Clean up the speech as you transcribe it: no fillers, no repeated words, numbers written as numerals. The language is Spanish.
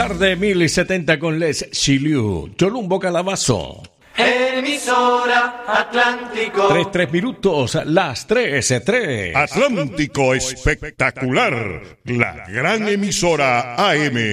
tarde 1070 con Les Chiliu, Cholumbo Calabazo. Emisora Atlántico. 3 minutos, las 3:03. Atlántico espectacular, la gran emisora AM.